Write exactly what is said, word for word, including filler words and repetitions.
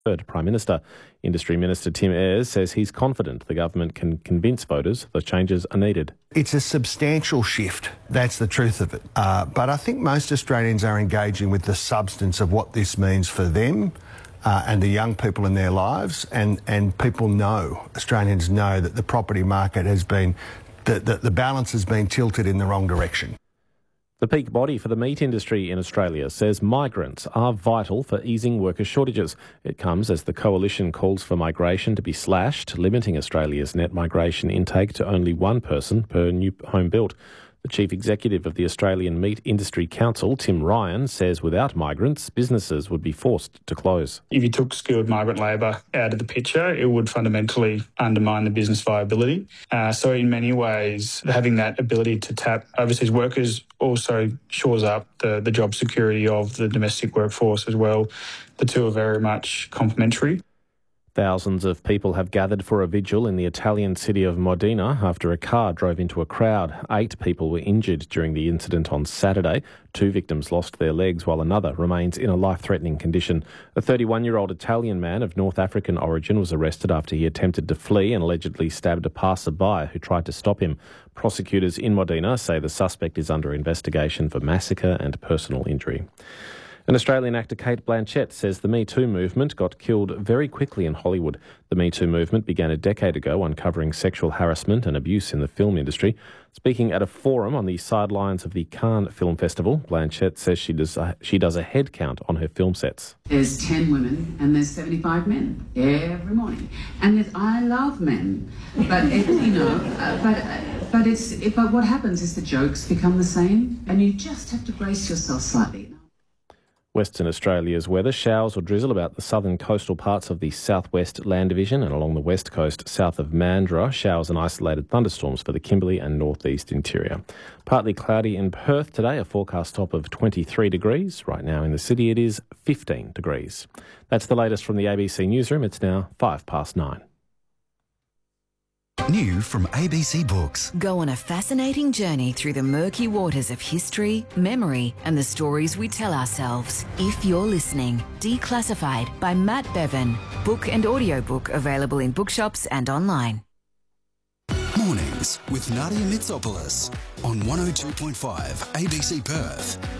Third Prime Minister. Industry Minister Tim Ayres says he's confident the government can convince voters the changes are needed. It's a substantial shift. That's the truth of it. Uh, but I think most Australians are engaging with the substance of what this means for them uh, and the young people in their lives. And, and people know, Australians know that the property market has been, that the, the balance has been tilted in the wrong direction. The peak body for the meat industry in Australia says migrants are vital for easing worker shortages. It comes as the coalition calls for migration to be slashed, limiting Australia's net migration intake to only one person per new home built. The chief executive of the Australian Meat Industry Council, Tim Ryan, says without migrants, businesses would be forced to close. If you took skilled migrant labour out of the picture, it would fundamentally undermine the business viability. Uh, so in many ways, having that ability to tap overseas workers also shores up the, the job security of the domestic workforce as well. The two are very much complementary. Thousands of people have gathered for a vigil in the Italian city of Modena after a car drove into a crowd. Eight people were injured during the incident on Saturday. Two victims lost their legs while another remains in a life-threatening condition. A thirty-one-year-old Italian man of North African origin was arrested after he attempted to flee and allegedly stabbed a passer-by who tried to stop him. Prosecutors in Modena say the suspect is under investigation for massacre and personal injury. An Australian actor, Cate Blanchett, says the Me Too movement got killed very quickly in Hollywood. The Me Too movement began a decade ago uncovering sexual harassment and abuse in the film industry. Speaking at a forum on the sidelines of the Cannes Film Festival, Blanchett says she does a, she does a head count on her film sets. There's ten women and there's seventy-five men every morning. And there's, I love men, but it, you know, uh, but uh, but it's but what happens is the jokes become the same, and you just have to brace yourself slightly. Western Australia's weather, showers or drizzle about the southern coastal parts of the southwest land division and along the west coast south of Mandurah. Showers and isolated thunderstorms for the Kimberley and northeast interior. Partly cloudy in Perth today, a forecast top of twenty-three degrees. Right now in the city it is fifteen degrees. That's the latest from the A B C newsroom. It's now five past nine. New from A B C Books. Go on a fascinating journey through the murky waters of history, memory, and the stories we tell ourselves. If You're Listening, Declassified by Matt Bevan. Book and audiobook available in bookshops and online. Mornings with Nadia Mitsopoulos on one oh two point five A B C Perth.